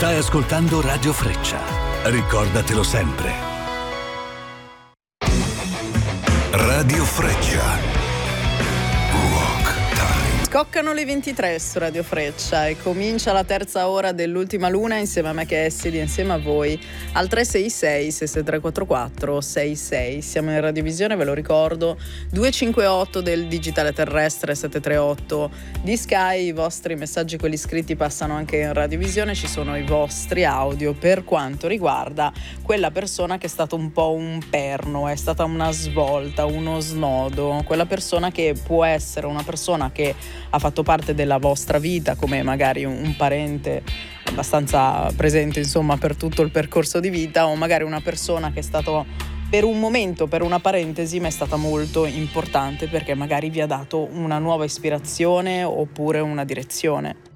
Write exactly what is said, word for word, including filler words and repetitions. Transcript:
Stai ascoltando Radio Freccia. Ricordatelo sempre. Radio Freccia. Scoccano le ventitré su Radio Freccia e comincia la terza ora dell'ultima luna insieme a me che è Essili, insieme a voi al tre sei sei sei sei tre quattro quattro sei sei. Siamo in radiovisione, ve lo ricordo, due cinque otto del digitale terrestre, sette tre otto di Sky. I vostri messaggi, quelli scritti, passano anche in radiovisione. Ci sono i vostri audio per quanto riguarda quella persona che è stato un po' un perno, è stata una svolta, uno snodo, quella persona che può essere una persona che ha fatto parte della vostra vita, come magari un, un parente abbastanza presente, insomma, per tutto il percorso di vita, o magari una persona che è stato per un momento, per una parentesi, ma è stata molto importante perché magari vi ha dato una nuova ispirazione oppure una direzione.